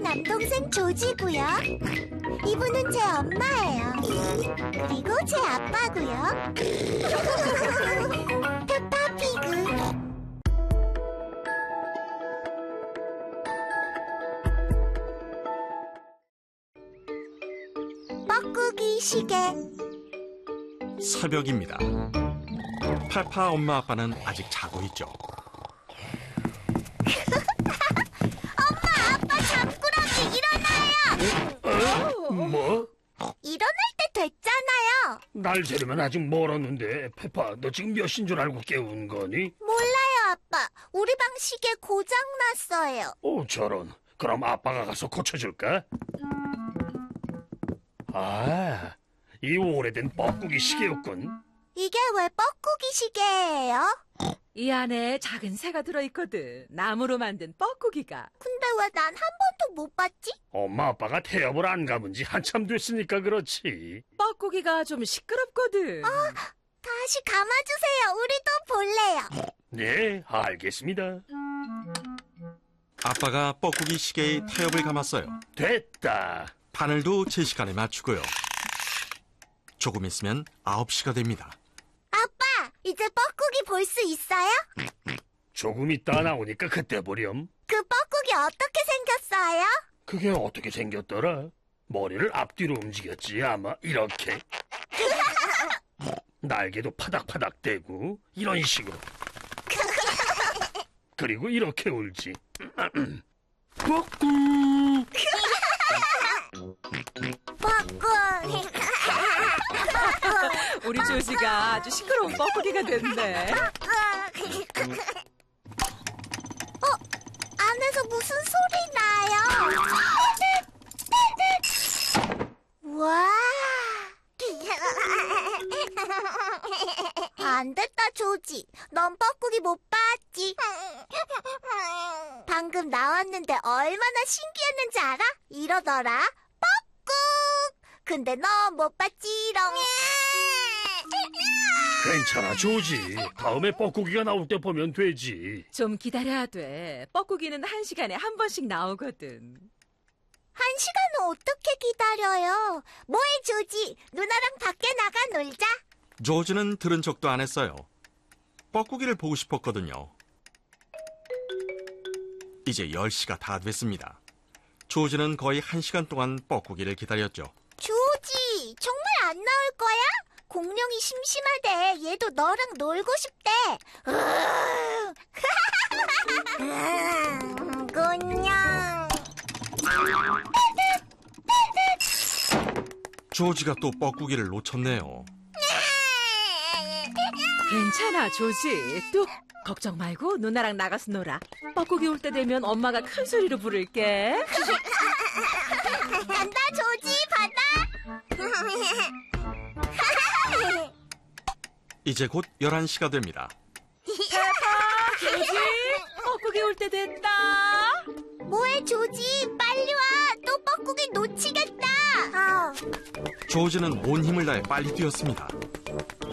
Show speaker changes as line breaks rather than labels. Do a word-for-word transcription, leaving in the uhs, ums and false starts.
남동생 조지고요. 이분은 제 엄마예요. 그리고 제 아빠고요. 페파피그. 뻐꾸기 시계.
새벽입니다. 페파 엄마 아빠는 아직 자고 있죠.
엄마, 아빠 잠꾸러기 일어나요.
뭐?
일어날 때 됐잖아요.
날 재려면 아직 멀었는데. 페파, 너 지금 몇 시인 줄 알고 깨운 거니?
몰라요, 아빠. 우리 방 시계 고장났어요.
오, 저런. 그럼 아빠가 가서 고쳐줄까? 아, 이 오래된 뻐꾸기 시계였군.
이게 왜 뻐꾸기 시계예요?
이 안에 작은 새가 들어있거든. 나무로 만든 뻐꾸기가.
근데 왜 난 한 번도 못 봤지?
엄마 아빠가 태엽을 안 감은 지 한참 됐으니까 그렇지.
뻐꾸기가 좀 시끄럽거든.
어, 다시 감아주세요. 우리도 볼래요.
네, 알겠습니다.
아빠가 뻐꾸기 시계에 태엽을 감았어요.
됐다.
바늘도 제 시간에 맞추고요. 조금 있으면 아홉 시가 됩니다.
아빠, 이제 뻐꾸기 볼 수 있어요?
조금 있다 나오니까 그때 보렴.
그 뻐꾸기 어떻게 생겼어요?
그게 어떻게 생겼더라? 머리를 앞뒤로 움직였지, 아마 이렇게. 날개도 파닥파닥 대고 이런 식으로. 그리고 이렇게 울지. 뻐꾸.
뻐꾸.
우리 조지가 아주 시끄러운 뻐꾸기가 됐네.
어? 안에서 무슨 소리 나요? 와. 안 됐다, 조지. 넌 뻐꾸기 못 봤지? 방금 나왔는데 얼마나 신기했는지 알아? 이러더라. 뻐꾹. 근데 넌 못 봤지롱.
괜찮아, 조지. 다음에 뻐꾸기가 나올 때 보면 되지.
좀 기다려야 돼. 뻐꾸기는 한 시간에 한 번씩 나오거든.
한 시간은 어떻게 기다려요? 뭐해, 조지? 누나랑 밖에 나가 놀자.
조지는 들은 척도 안 했어요. 뻐꾸기를 보고 싶었거든요. 이제 열 시가 다 됐습니다. 조지는 거의 한 시간 동안 뻐꾸기를 기다렸죠.
조지, 정말 안 나올 거야? 공룡이 심심하대. 얘도 너랑 놀고 싶대. 음, 공룡.
조지가 또 뻐꾸기를 놓쳤네요.
괜찮아, 조지. 뚝! 걱정 말고 누나랑 나가서 놀아. 뻐꾸기 올 때 되면 엄마가 큰 소리로 부를게.
간다, 조지. 받아.
이제
곧 열한 시가 됩니다.
페파, 조지, 뻐꾸기 올 때 됐다.
뭐해, 조지? 빨리 와. 또 뻐꾸기 놓치겠다. 어.
조지는 온 힘을 다해 빨리 뛰었습니다.